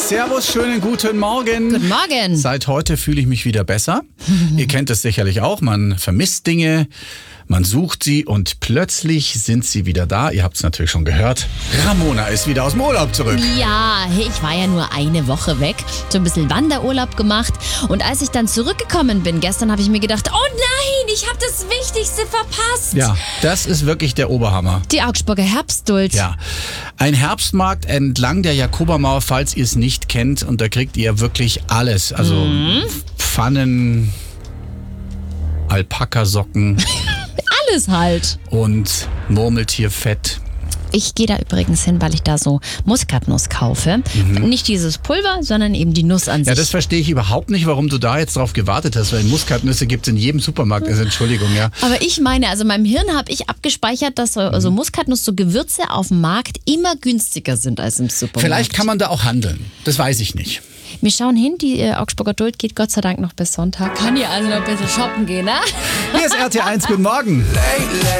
Servus, schönen guten Morgen. Guten Morgen. Seit heute fühle ich mich wieder besser. Ihr kennt es sicherlich auch, man vermisst Dinge, man sucht sie und plötzlich sind sie wieder da. Ihr habt es natürlich schon gehört. Ramona ist wieder aus dem Urlaub zurück. Ja, ich war ja nur eine Woche weg, so ein bisschen Wanderurlaub gemacht und als ich dann zurückgekommen bin, gestern habe ich mir gedacht, oh nein, ich habe das Wichtigste verpasst. Ja, das ist wirklich der Oberhammer. Die Augsburger Herbstduld. Ja, ein Herbstmarkt entlang der Jakobermauer, falls ihr es nicht kennt, und da kriegt ihr wirklich alles. Also Pfannen, Alpakasocken Alles halt. und Murmeltierfett. Ich gehe da übrigens hin, weil ich da so Muskatnuss kaufe. Nicht dieses Pulver, sondern eben die Nuss an Ja, sich. das verstehe ich überhaupt nicht, warum du da jetzt drauf gewartet hast, weil Muskatnüsse gibt es in jedem Supermarkt. Also Entschuldigung, ja. Aber ich meine, also in meinem Hirn habe ich abgespeichert, dass so Muskatnuss, so Gewürze auf dem Markt immer günstiger sind als im Supermarkt. Vielleicht kann man da auch handeln. Das weiß ich nicht. Wir schauen hin, die Augsburger Duld geht Gott sei Dank noch bis Sonntag. Kann ja also noch ein bisschen shoppen gehen, ne? Hier ist RT1, guten Morgen.